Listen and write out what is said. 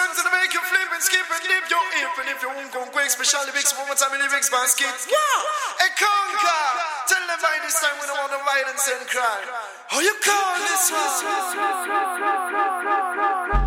sometimes it'll make you flip and skip and dip your hip. And if you won't go quick, special lyrics, one more time in lyrics basket. Yeah! A conquer! Tell them by this time we don't want the violence and cry. How you call this one?